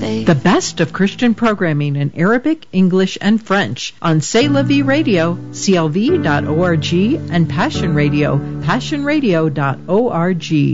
safe. The best of Christian programming in Arabic, English, and French on C'est La Vie Radio, clv.org, and Passion Radio, passionradio.org.